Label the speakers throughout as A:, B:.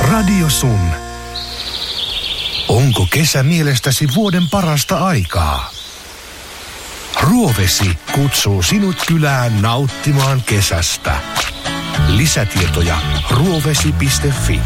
A: Radio Sun. Onko kesä mielestäsi vuoden parasta aikaa? Ruovesi kutsuu sinut kylään nauttimaan kesästä. Lisätietoja ruovesi.fi.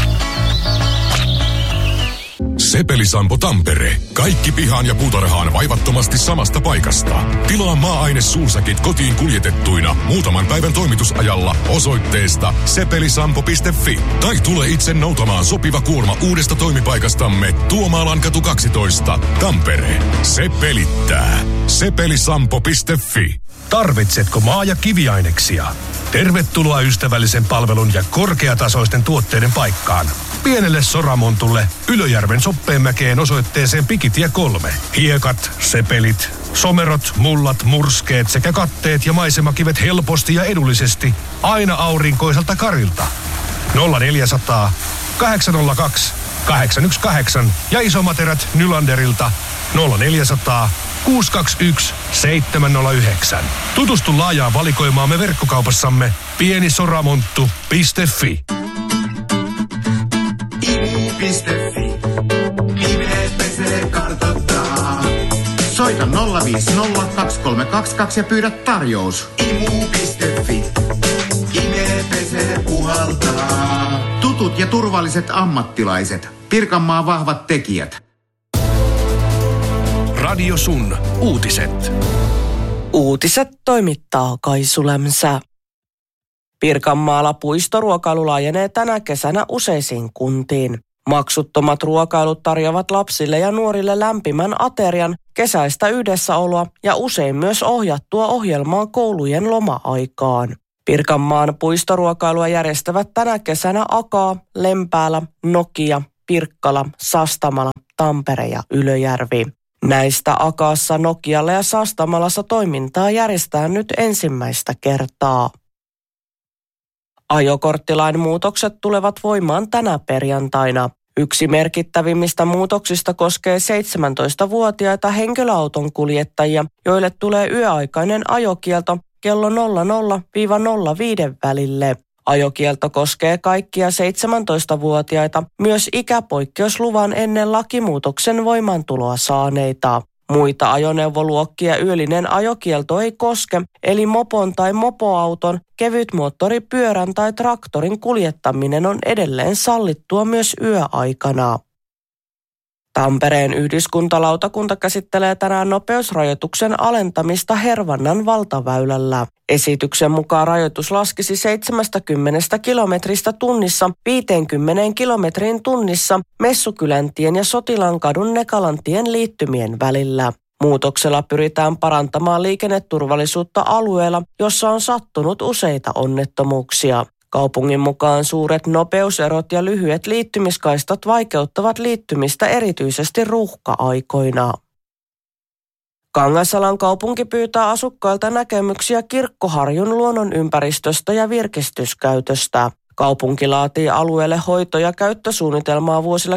B: Sepelisampo Tampere. Kaikki pihaan ja puutarhaan vaivattomasti samasta paikasta. Tilaa maa-aine suusäkit kotiin kuljetettuina muutaman päivän toimitusajalla osoitteesta sepelisampo.fi. Tai tule itse noutamaan sopiva kuorma uudesta toimipaikastamme Tuomaalan-katu 12, Tampere. Se pelittää. Sepelisampo.fi.
A: Tarvitsetko maa- ja kiviaineksia? Tervetuloa ystävällisen palvelun ja korkeatasoisten tuotteiden paikkaan. Pienelle Soramontulle Ylöjärven Soppeenmäkeen osoitteeseen Pikitie 3. Hiekat, sepelit, somerot, mullat, murskeet sekä katteet ja maisemakivet helposti ja edullisesti aina aurinkoiselta Karilta. 0400 802 818 ja isommat erät Nylanderilta 0400 621 709. Tutustu laajaan valikoimaamme verkkokaupassamme pienisoramonttu.fi.
C: Imu.fi. Nimet pesee kartoittaa. Soita 050 2322 ja pyydä tarjous. Imu.fi. Ime pesee puhaltaa. Tutut ja turvalliset ammattilaiset. Pirkanmaan vahvat tekijät.
A: Radio Sun. Uutiset.
D: Uutiset toimittaa Kaisu Lämsä. Pirkanmaalla puistoruokailu laajenee tänä kesänä useisiin kuntiin. Maksuttomat ruokailut tarjoavat lapsille ja nuorille lämpimän aterian, kesäistä yhdessäoloa ja usein myös ohjattua ohjelmaa koulujen loma-aikaan. Pirkanmaan puistoruokailua järjestävät tänä kesänä Akaa, Lempäälä, Nokia, Pirkkala, Sastamala, Tampere ja Ylöjärvi. Näistä Akaassa, Nokialla ja Sastamalassa toimintaa järjestetään nyt ensimmäistä kertaa. Ajokorttilain muutokset tulevat voimaan tänä perjantaina. Yksi merkittävimmistä muutoksista koskee 17-vuotiaita henkilöauton kuljettajia, joille tulee yöaikainen ajokielto kello 00-05 välille. Ajokielto koskee kaikkia 17-vuotiaita, myös ikäpoikkeusluvan ennen lakimuutoksen voimaantuloa saaneita. Muita ajoneuvoluokkia yöllinen ajokielto ei koske, eli mopon tai mopoauton, kevytmoottoripyörän tai traktorin kuljettaminen on edelleen sallittua myös yöaikana. Tampereen yhdyskuntalautakunta käsittelee tänään nopeusrajoituksen alentamista Hervannan valtaväylällä. Esityksen mukaan rajoitus laskisi 70 kilometristä tunnissa 50 kilometriin tunnissa Messukyläntien ja Sotilankadun Nekalantien liittymien välillä. Muutoksella pyritään parantamaan liikenneturvallisuutta alueella, jossa on sattunut useita onnettomuuksia. Kaupungin mukaan suuret nopeuserot ja lyhyet liittymiskaistat vaikeuttavat liittymistä erityisesti ruuhka-aikoina. Kangasalan kaupunki pyytää asukkailta näkemyksiä Kirkkoharjun luonnonympäristöstä ja virkistyskäytöstä. Kaupunki laatii alueelle hoito- ja käyttösuunnitelmaa vuosille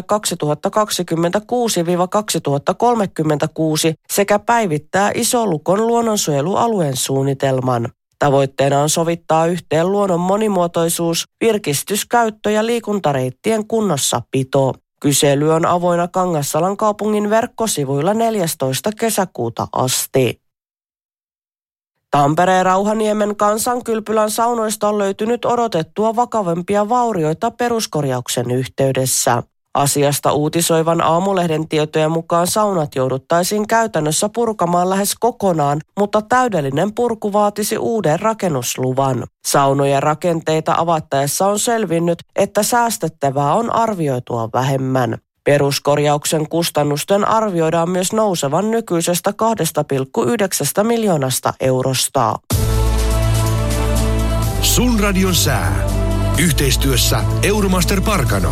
D: 2026-2036 sekä päivittää Isolukon luonnonsuojelualueen suunnitelman. Tavoitteena on sovittaa yhteen luonnon monimuotoisuus, virkistyskäyttö ja liikuntareittien kunnossapito. Kysely on avoinna Kangassalan kaupungin verkkosivuilla 14. kesäkuuta asti. Tampereen Rauhaniemen Kansankylpylän saunoista on löytynyt odotettua vakavampia vaurioita peruskorjauksen yhteydessä. Asiasta uutisoivan Aamulehden tietojen mukaan saunat jouduttaisiin käytännössä purkamaan lähes kokonaan, mutta täydellinen purku vaatisi uuden rakennusluvan. Saunojen rakenteita avattaessa on selvinnyt, että säästettävää on arvioitua vähemmän. Peruskorjauksen kustannusten arvioidaan myös nousevan nykyisestä 2,9 miljoonasta eurosta.
A: Sun radion sää. Yhteistyössä Euromaster Parkano.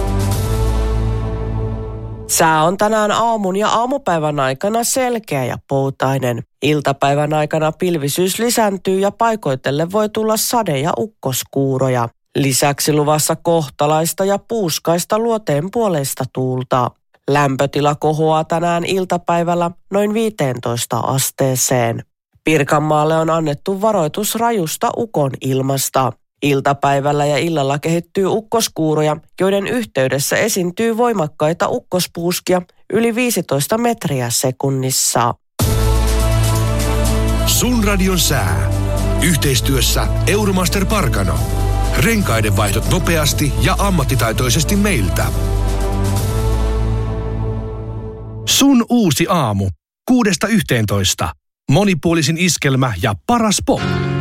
D: Sää on tänään aamun ja aamupäivän aikana selkeä ja poutainen. Iltapäivän aikana pilvisyys lisääntyy ja paikoitelle voi tulla sade- ja ukkoskuuroja. Lisäksi luvassa kohtalaista ja puuskaista luoteenpuoleista tuulta. Lämpötila kohoaa tänään iltapäivällä noin 15 asteeseen. Pirkanmaalle on annettu varoitus rajusta ukonilmasta. Iltapäivällä ja illalla kehittyy ukkoskuuroja, joiden yhteydessä esiintyy voimakkaita ukkospuuskia yli 15 metriä sekunnissa.
A: Sun radion sää. Yhteistyössä Euromaster Parkano. Renkaiden vaihdot nopeasti ja ammattitaitoisesti meiltä. Sun uusi aamu. 6–11. Monipuolisin iskelmä ja paras pop.